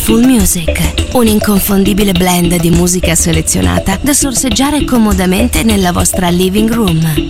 Mindful Music, un inconfondibile blend di musica selezionata da sorseggiare comodamente nella vostra living room.